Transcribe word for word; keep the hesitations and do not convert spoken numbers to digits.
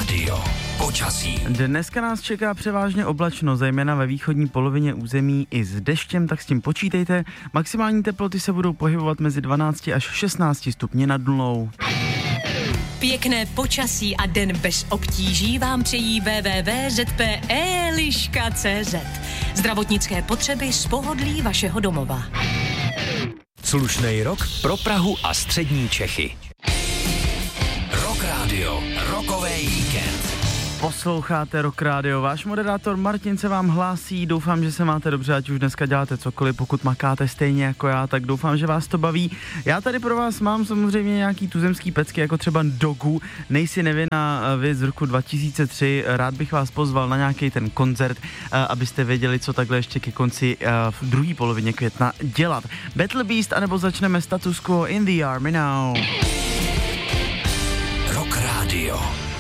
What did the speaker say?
Radio. Počasí. Dneska nás čeká převážně oblačno, zejména ve východní polovině území i s deštěm, tak s tím počítejte. Maximální teploty se budou pohybovat mezi dvanácti až šestnácti stupni nad nulou. Pěkné počasí a den bez obtíží vám přejí w w w tečka z p eliška tečka c z. Zdravotnické potřeby z pohodlí vašeho domova. Slušnej rok pro Prahu a střední Čechy. Rock Radio, rokový víkend. Posloucháte Rock Radio, váš moderátor Martin se vám hlásí, doufám, že se máte dobře, ať už dneska děláte cokoliv, pokud makáte stejně jako já, tak doufám, že vás to baví. Já tady pro vás mám samozřejmě nějaký tuzemský pecky, jako třeba Dogu, Nejsi nevinná věc z roku dva tisíce tři, rád bych vás pozval na nějaký ten koncert, abyste věděli, co takhle ještě ke konci v druhé polovině května dělat. Battle Beast, anebo začneme Status Quo, In the Army Now. Rock Radio.